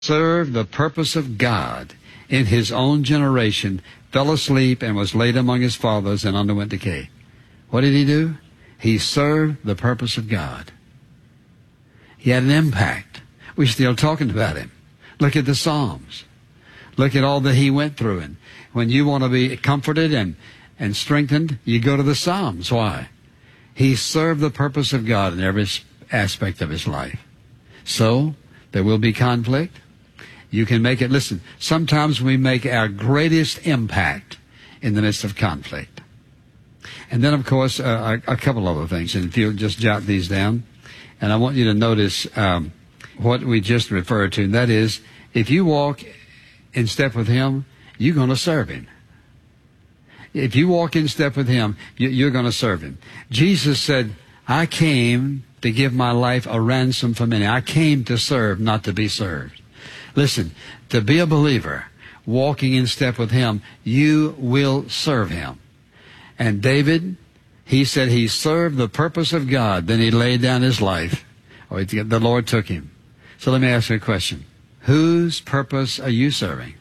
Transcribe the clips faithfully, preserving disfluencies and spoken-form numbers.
served the purpose of God in his own generation, fell asleep and was laid among his fathers and underwent decay. What did he do? He served the purpose of God. He had an impact. We're still talking about him. Look at the Psalms. Look at all that he went through. And when you want to be comforted and, and strengthened, you go to the Psalms. Why? He served the purpose of God in every aspect of his life. So, there will be conflict. You can make it, listen, sometimes we make our greatest impact in the midst of conflict. And then, of course, uh, a, a couple other things. And if you'll just jot these down. And I want you to notice um, what we just referred to. And that is, if you walk in step with him, you're going to serve him. If you walk in step with him, you, you're going to serve him. Jesus said, I came to give my life a ransom for many. I came to serve, not to be served. Listen, to be a believer, walking in step with him, you will serve him. And David, he said he served the purpose of God. Then he laid down his life. Or the Lord took him. So let me ask you a question. Whose purpose are you serving?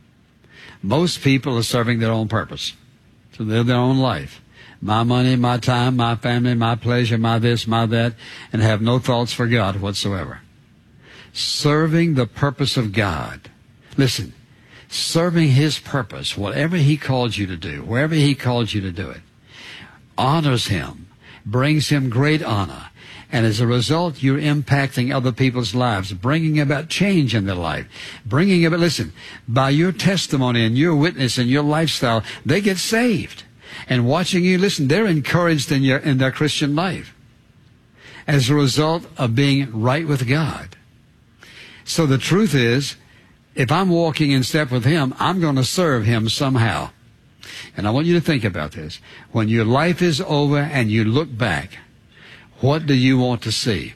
Most people are serving their own purpose. To live their own life. My money, my time, my family, my pleasure, my this, my that, and have no thoughts for God whatsoever. Serving the purpose of God. Listen, serving his purpose, whatever he calls you to do, wherever he calls you to do it, honors him, brings him great honor. And as a result, you're impacting other people's lives, bringing about change in their life, bringing about, listen, by your testimony and your witness and your lifestyle, they get saved. And watching you, listen, they're encouraged in, your, in their Christian life as a result of being right with God. So the truth is, if I'm walking in step with him, I'm going to serve him somehow. And I want you to think about this. When your life is over and you look back, what do you want to see?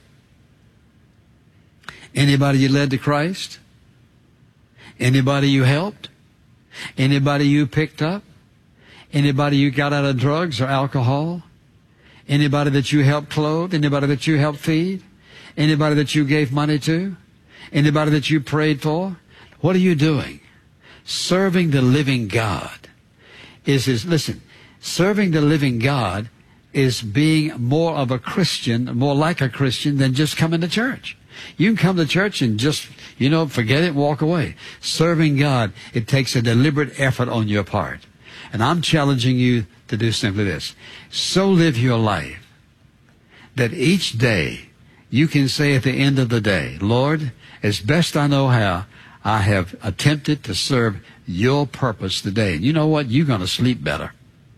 Anybody you led to Christ? Anybody you helped? Anybody you picked up? Anybody you got out of drugs or alcohol? Anybody that you helped clothe? Anybody that you helped feed? Anybody that you gave money to? Anybody that you prayed for? What are you doing? Serving the living God is his, listen, serving the living God is being more of a Christian, more like a Christian than just coming to church. You can come to church and just, you know, forget it, walk away. Serving God, it takes a deliberate effort on your part. And I'm challenging you to do simply this. So live your life that each day you can say at the end of the day, Lord, as best I know how, I have attempted to serve your purpose today. And you know what? You're going to sleep better.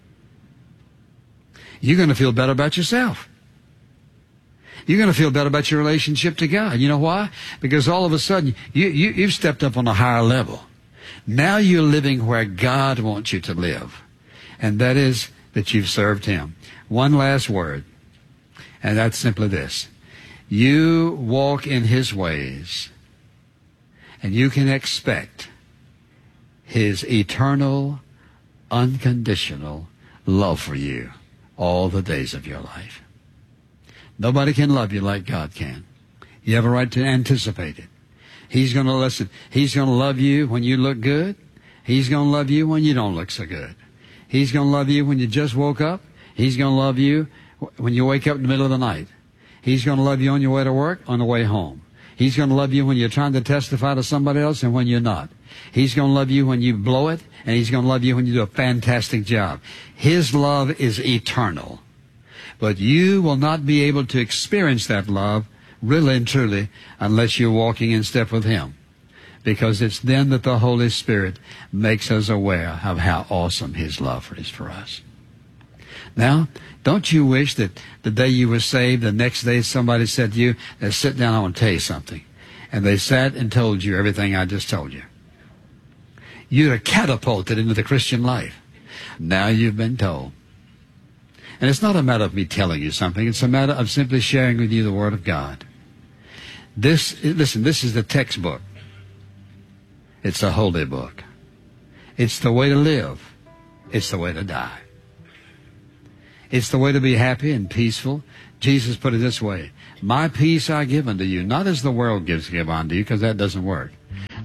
You're going to feel better about yourself. You're going to feel better about your relationship to God. You know why? Because all of a sudden, you, you, you've stepped up on a higher level. Now you're living where God wants you to live. And that is that you've served him. One last word. And that's simply this. You walk in his ways. And you can expect his eternal, unconditional love for you all the days of your life. Nobody can love you like God can. You have a right to anticipate it. He's going to listen. He's going to love you when you look good. He's going to love you when you don't look so good. He's going to love you when you just woke up. He's going to love you when you wake up in the middle of the night. He's going to love you on your way to work, on the way home. He's going to love you when you're trying to testify to somebody else and when you're not. He's going to love you when you blow it, and he's going to love you when you do a fantastic job. His love is eternal. But you will not be able to experience that love really and truly unless you're walking in step with him. Because it's then that the Holy Spirit makes us aware of how awesome his love is for us. Now, don't you wish that the day you were saved, the next day somebody said to you, "Now sit down, I want to tell you something." And they sat and told you everything I just told you. You're catapulted into the Christian life. Now you've been told. And it's not a matter of me telling you something. It's a matter of simply sharing with you the Word of God. This, listen, this is the textbook. It's a holy book. It's the way to live. It's the way to die. It's the way to be happy and peaceful. Jesus put it this way. My peace I give unto you, not as the world gives give unto you, because that doesn't work.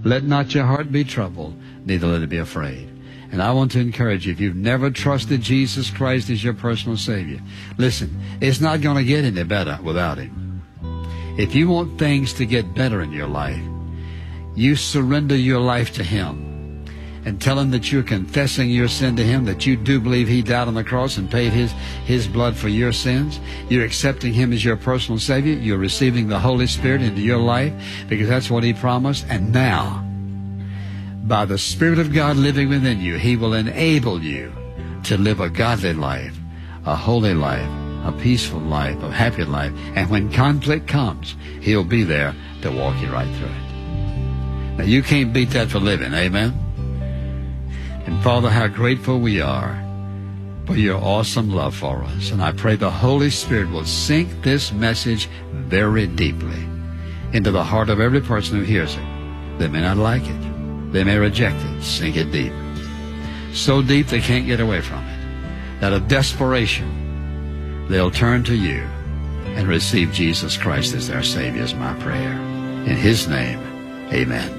Let not your heart be troubled, neither let it be afraid. And I want to encourage you, if you've never trusted Jesus Christ as your personal Savior, listen, it's not going to get any better without Him. If you want things to get better in your life, you surrender your life to Him and tell Him that you're confessing your sin to Him, that you do believe He died on the cross and paid His, His blood for your sins. You're accepting Him as your personal Savior. You're receiving the Holy Spirit into your life because that's what He promised. And now, by the Spirit of God living within you, He will enable you to live a godly life, a holy life, a peaceful life, a happy life. And when conflict comes, He'll be there to walk you right through it. Now, you can't beat that for living, amen? And Father, how grateful we are for your awesome love for us. And I pray the Holy Spirit will sink this message very deeply into the heart of every person who hears it. They may not like it. They may reject it. Sink it deep. So deep they can't get away from it. That of desperation, they'll turn to you and receive Jesus Christ as their Savior, is my prayer. In His name, amen.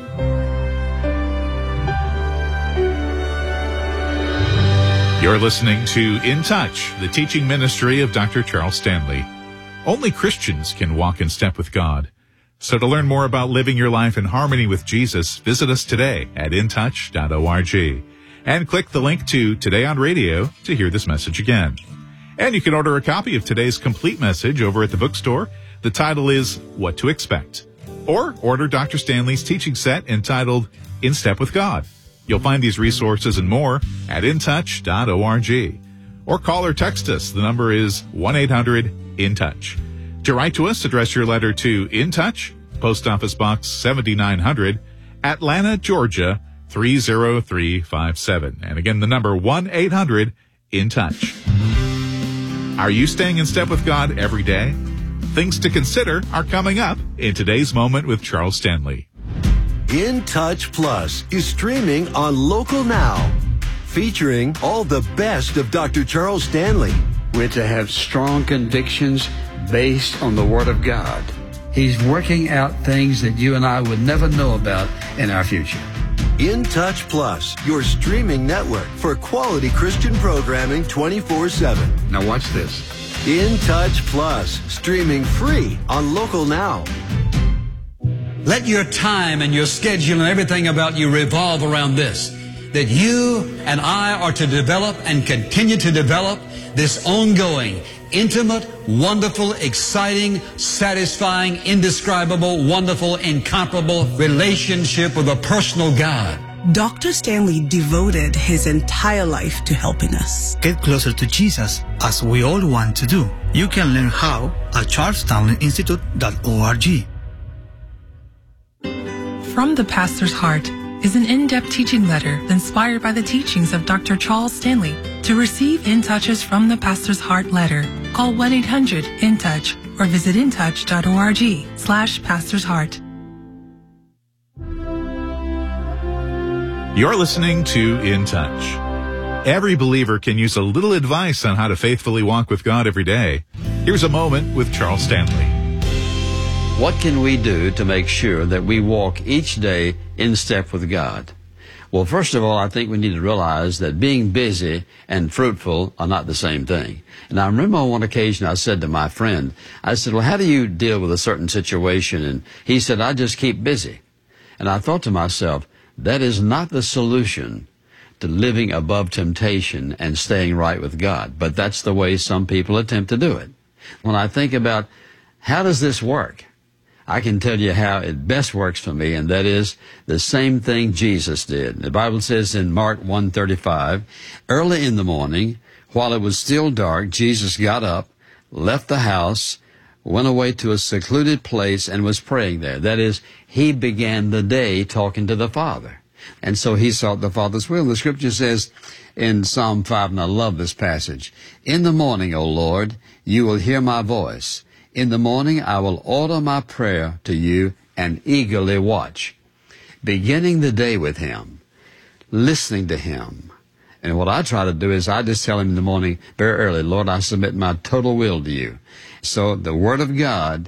You're listening to In Touch, the teaching ministry of Doctor Charles Stanley. Only Christians can walk in step with God. So to learn more about living your life in harmony with Jesus, visit us today at in touch dot org and click the link to Today on Radio to hear this message again. And you can order a copy of today's complete message over at the bookstore. The title is What to Expect. Or order Doctor Stanley's teaching set entitled In Step with God. You'll find these resources and more at in touch dot org. Or call or text us. The number is one eight hundred in touch. To write to us, address your letter to In Touch, Post Office Box seventy-nine hundred, Atlanta, Georgia, three zero three five seven. And again, the number one eight hundred in touch. Are you staying in step with God every day? Things to consider are coming up in today's Moment with Charles Stanley. In Touch Plus is streaming on Local Now, featuring all the best of Doctor Charles Stanley. We're to have strong convictions based on the Word of God. He's working out things that you and I would never know about in our future. In Touch Plus, your streaming network for quality Christian programming twenty-four seven. Now watch this. In Touch Plus, streaming free on Local Now. Let your time and your schedule and everything about you revolve around this, that you and I are to develop and continue to develop this ongoing, intimate, wonderful, exciting, satisfying, indescribable, wonderful, incomparable relationship with a personal God. Doctor Stanley devoted his entire life to helping us get closer to Jesus, as we all want to do. You can learn how at charles stanley institute dot org. From the Pastor's Heart is an in-depth teaching letter inspired by the teachings of Doctor Charles Stanley. To receive In Touch's From the Pastor's Heart letter, call one eight hundred in touch or visit in touch dot org slash Pastor's Heart. You're listening to In Touch. Every believer can use a little advice on how to faithfully walk with God every day. Here's a moment with Charles Stanley. What can we do to make sure that we walk each day in step with God? Well, first of all, I think we need to realize that being busy and fruitful are not the same thing. And I remember on one occasion I said to my friend, I said, well, how do you deal with a certain situation? And he said, I just keep busy. And I thought to myself, that is not the solution to living above temptation and staying right with God. But that's the way some people attempt to do it. When I think about how does this work, I can tell you how it best works for me, and that is the same thing Jesus did. The Bible says in Mark one thirty-five, early in the morning, while it was still dark, Jesus got up, left the house, went away to a secluded place, and was praying there. That is, he began the day talking to the Father. And so he sought the Father's will. The Scripture says in Psalm five, and I love this passage, in the morning, O Lord, you will hear my voice. In the morning, I will order my prayer to you and eagerly watch. Beginning the day with him, listening to him. And what I try to do is I just tell him in the morning very early, Lord, I submit my total will to you. So the Word of God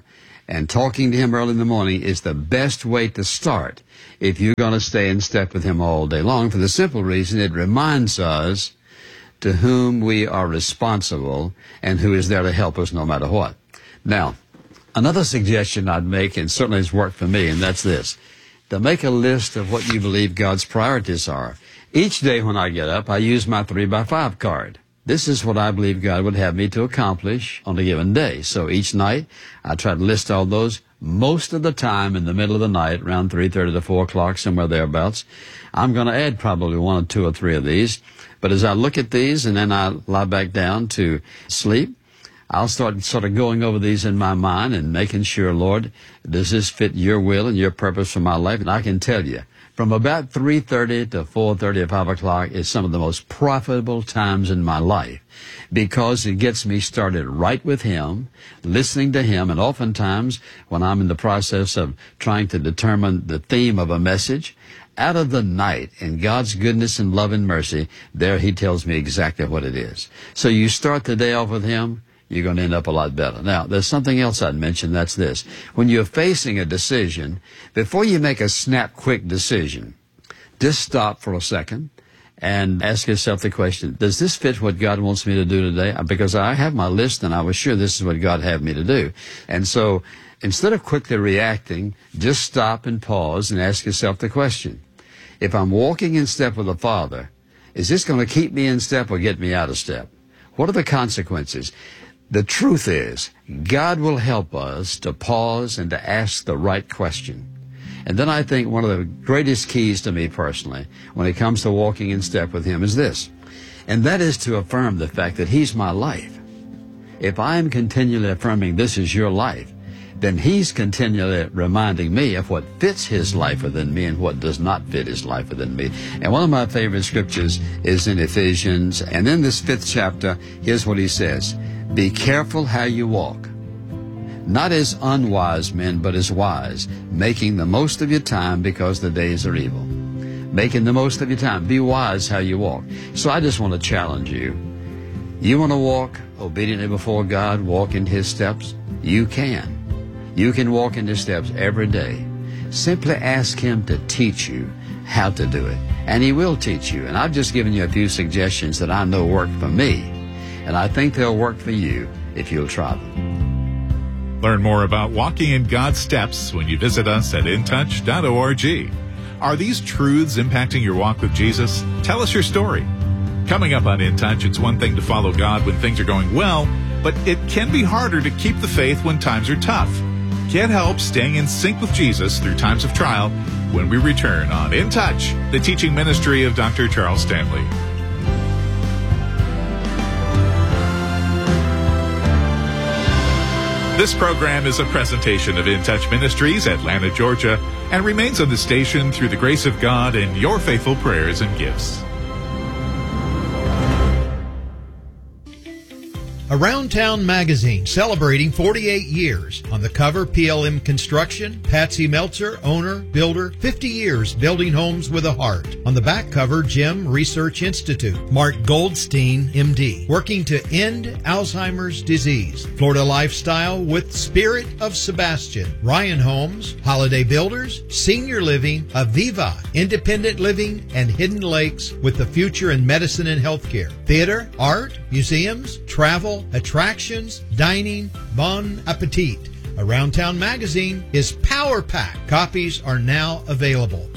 And talking to him early in the morning is the best way to start if you're going to stay in step with him all day long, for the simple reason it reminds us to whom we are responsible and who is there to help us no matter what. Now, another suggestion I'd make, and certainly has worked for me, and that's this: to make a list of what you believe God's priorities are. Each day when I get up, I use my three by five card. This is what I believe God would have me to accomplish on a given day. So each night, I try to list all those. Most of the time in the middle of the night, around three thirty to four o'clock, somewhere thereabouts, I'm going to add probably one or two or three of these. But as I look at these and then I lie back down to sleep, I'll start sort of going over these in my mind and making sure, Lord, does this fit your will and your purpose for my life? And I can tell you, from about three thirty to four thirty or five o'clock is some of the most profitable times in my life, because it gets me started right with him, listening to him, and oftentimes when I'm in the process of trying to determine the theme of a message, out of the night, in God's goodness and love and mercy, there he tells me exactly what it is. So you start the day off with him, you're going to end up a lot better. Now, there's something else I'd mention, that's this. When you're facing a decision, before you make a snap, quick decision, just stop for a second and ask yourself the question, does this fit what God wants me to do today? Because I have my list and I was sure this is what God had me to do. And so, instead of quickly reacting, just stop and pause and ask yourself the question, if I'm walking in step with the Father, is this going to keep me in step or get me out of step? What are the consequences? The truth is, God will help us to pause and to ask the right question. And then I think one of the greatest keys to me personally, when it comes to walking in step with him, is this. And that is to affirm the fact that he's my life. If I am continually affirming this is your life, then he's continually reminding me of what fits his life within me and what does not fit his life within me. And one of my favorite scriptures is in Ephesians. And in this fifth chapter, here's what he says. Be careful how you walk, not as unwise men, but as wise, making the most of your time because the days are evil. Making the most of your time. Be wise how you walk. So I just want to challenge you. You want to walk obediently before God, walk in his steps? You can. You can walk in his steps every day. Simply ask him to teach you how to do it. And he will teach you. And I've just given you a few suggestions that I know work for me. And I think they'll work for you if you'll try them. Learn more about walking in God's steps when you visit us at in touch dot org. Are these truths impacting your walk with Jesus? Tell us your story. Coming up on In Touch, it's one thing to follow God when things are going well, but it can be harder to keep the faith when times are tough. Get help staying in sync with Jesus through times of trial when we return on In Touch, the teaching ministry of Doctor Charles Stanley. This program is a presentation of In Touch Ministries, Atlanta, Georgia, and remains on the station through the grace of God and your faithful prayers and gifts. Around Town Magazine, celebrating forty-eight years. On the cover, P L M Construction, Patsy Meltzer, owner, builder, fifty years building homes with a heart. On the back cover, Jim Research Institute, Mark Goldstein, M D, working to end Alzheimer's disease. Florida Lifestyle with Spirit of Sebastian, Ryan Homes, Holiday Builders, Senior Living, Aviva, Independent Living, and Hidden Lakes with the future in medicine and healthcare. Theater, art, museums, travel, attractions, dining, bon appetit. Around Town Magazine is Power Pack. Copies are now available.